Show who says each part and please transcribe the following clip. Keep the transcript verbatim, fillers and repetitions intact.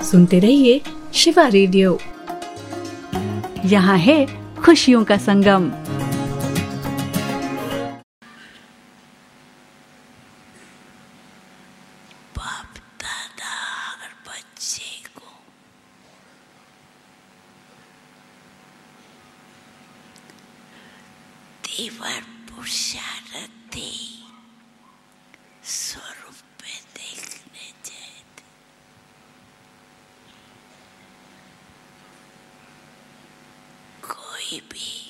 Speaker 1: सुनते रहिए शिवा रेडियो। यहाँ है खुशियों का संगम।
Speaker 2: बाप दादा हर बच्चे को दीवार पुरुषार्थी स्वरूप में देखने जाते। कोई भी